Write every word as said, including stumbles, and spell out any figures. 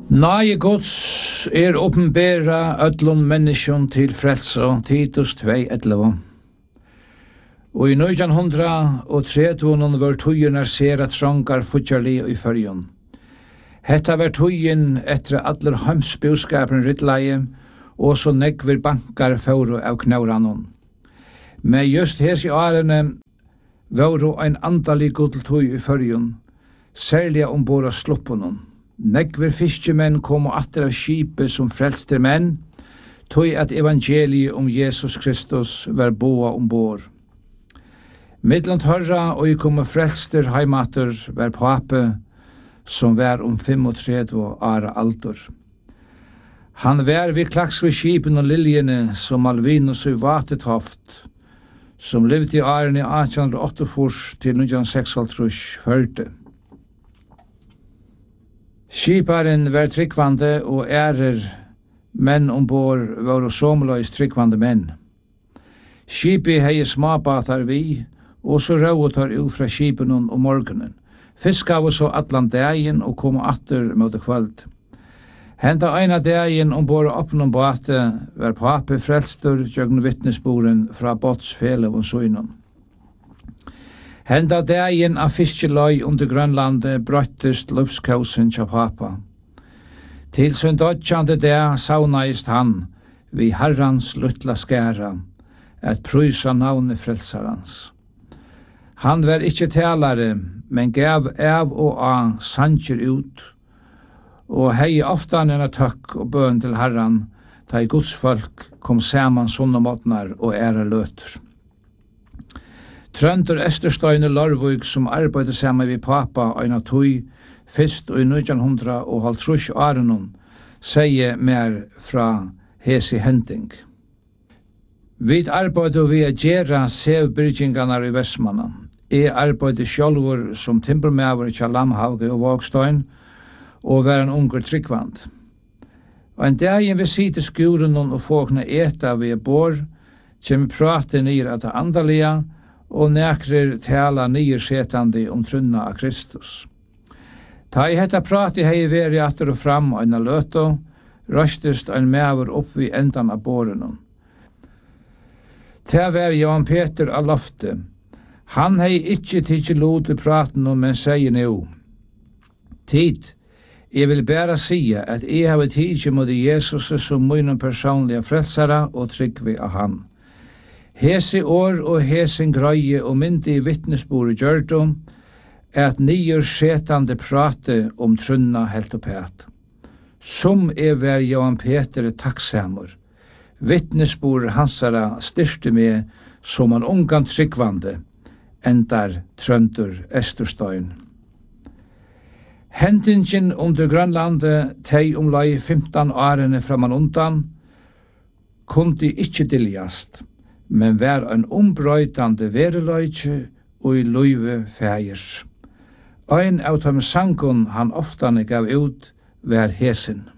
Nage Guds er åpenbæra öllum menneskjon til frelsa, Titus to elleve. Og i nítjan hundrað og trettio var tøyirnar sera trongar futjarli i fyrjun. Hetta var tøyin etter allir heimsbúskapen rittleie, og så negver bankar fóru av knauranum. Men just hesi árene voru ein andalig gudltøy i fyrjun, særlig ombord av sluppunum. Negver fiskemenn kom atter av skipet som frelster menn, tøy at evangeliet om Jesus Kristus var boa ombord. Midlant hørra og i komme frelster heimater var pape, som var om trettiofem ára aldur. Han var vid klaks ved skipen og liljene som Alvinus i Vatetoft, som levde i årene i átjan åttaogfýrs til nítjan seksoghálvtrýss førte. Skiparen var tryggvande og ærer menn ombord var somløys tryggvande menn. Skipet hei smabatar vi, og så råd tar ut fra skipen om morgenen. Fiska var så atlan dagen og kom atter mot kvöld. Henta eina dagen ombord oppnum bate var pape frelstur jøgn vittnesboren fra båtsfele og søgnen. Henda dagen av fiskeløy under Grønlandet brøttest løvskausen tja papa. Til sin dødjande dag saunaist han vi herrans luttla skæra, at prysa navnet frelsarans. Han var ikkje talare, men gav av og av sanger ut, og hei ofta enn tøkk og bøn til herran, da i Guds folk kom saman sunnemåtnar og æra løter. Trøndur Estersteine Lorvig som arbeidde sammen ved papa eina tøy, fyrst og i nítjan hundrað og hálvtrýss árinum, sier mer fra hesi hending. Vi arbeidde ved å gjera sevbyrgingarna i Vestmanna. Jeg arbeidde sjálfur som timbermaver i Lamhauge og Vågstein, og var en unger tryggvand. Og en dag vi sitter skuren og fåkna eta ved bor, kjem prate nir at det andalega, og nekrer tala nir setandi om trunna av Kristus. Ta i hetta prati hei veri atter og fram og enn løto, røstest ein maver opp vid endan av borenum. Ta var Jan Peter av lofte. Han hei ikkje tidsi lute praten om, men sier nu. Tid, jeg vil bare sia at jeg har tidsi mot Jesus som munum personlige frelsara og tryggvi av han. Hesi år og hesin grøye og myndi vittnesbore gjørdum, at nyer setande prate om trunna helt og pæt. Som er vær Jan Peter takksamur. Vittnesbore hansara styrste med som en ungan tryggvande, endar Trøndur Esterstein. Hendingen under Grønlandet tei omlai fimtan årene framan undan, kundi ikkje diljast, men vær en ombrøytande vereløyke og i løyve fægers. Ein av dem sangon han oftane gav ut vær hesen.